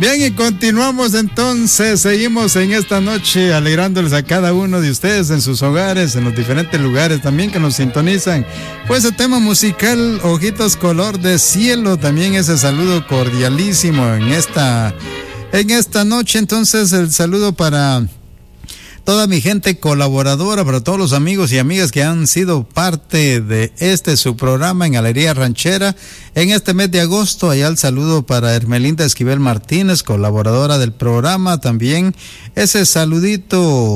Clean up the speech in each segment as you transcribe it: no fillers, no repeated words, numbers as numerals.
Bien, y continuamos entonces, seguimos en esta noche alegrándoles a cada uno de ustedes en sus hogares, en los diferentes lugares también que nos sintonizan. Pues el tema musical Ojitos Color de Cielo, también ese saludo cordialísimo en esta noche. Entonces el saludo para toda mi gente colaboradora, para todos los amigos y amigas que han sido parte de su programa en Alegría Ranchera en este mes de agosto. Allá el saludo para Hermelinda Esquivel Martínez, colaboradora del programa. También ese saludito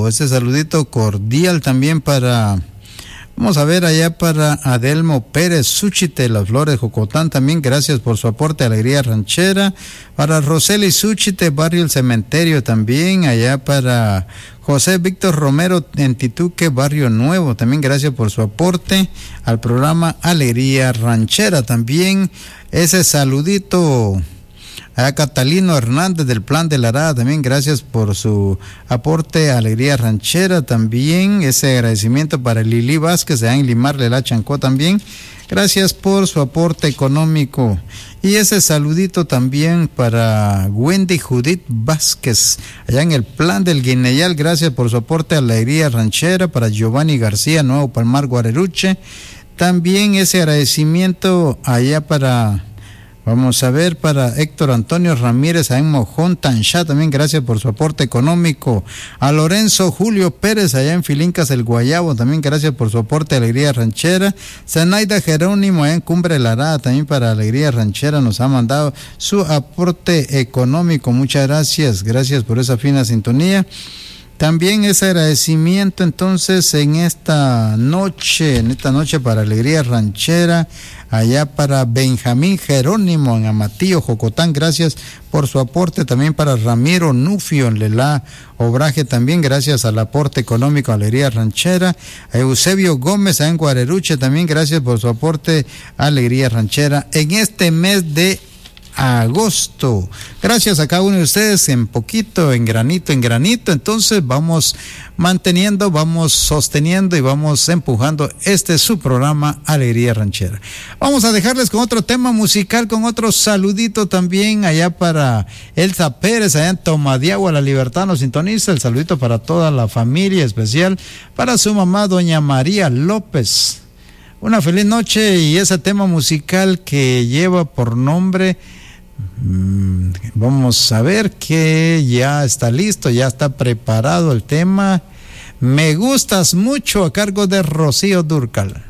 cordial también para, vamos a ver, allá para Adelmo Pérez Súchite, Las Flores, Jocotán, también gracias por su aporte a Alegría Ranchera. Para Roseli Súchite, Barrio El Cementerio, también allá para José Víctor Romero en Tituque, Barrio Nuevo, también gracias por su aporte al programa Alegría Ranchera. También ese saludito a Catalino Hernández del Plan de la Arada, también gracias por su aporte a Alegría Ranchera. También ese agradecimiento para Lili Vázquez de Limar La Chancó, también gracias por su aporte económico. Y ese saludito también para Wendy Judith Vázquez allá en el Plan del Guineyal, gracias por su aporte a Alegría Ranchera. Para Giovanni García, Nuevo Palmar, Guareruche, también ese agradecimiento allá para, vamos a ver, para Héctor Antonio Ramírez allá en Mojón, Tanchá, también gracias por su aporte económico. A Lorenzo Julio Pérez allá en Filincas El Guayabo, también gracias por su aporte a Alegría Ranchera. Zenaida Jerónimo allá en Cumbre La Arada, también para Alegría Ranchera nos ha mandado su aporte económico. Muchas gracias por esa fina sintonía. También ese agradecimiento entonces en esta noche para Alegría Ranchera, allá para Benjamín Jerónimo en Amatillo, Jocotán, gracias por su aporte. También para Ramiro Nufio en Lelá Obraje, también gracias al aporte económico a Alegría Ranchera. A Eusebio Gómez en Guareruche, también gracias por su aporte a Alegría Ranchera en este mes de agosto. Gracias a cada uno de ustedes, en poquito, en granito. Entonces vamos manteniendo, vamos sosteniendo y vamos empujando su programa Alegría Ranchera. Vamos a dejarles con otro tema musical, con otro saludito también allá para Elsa Pérez, allá en Tomadiagua, La Libertad nos sintoniza. El saludito para toda la familia, especial para su mamá, doña María López. Una feliz noche, y ese tema musical que lleva por nombre, vamos a ver que ya está listo, ya está preparado el tema Me Gustas Mucho, a cargo de Rocío Dúrcal.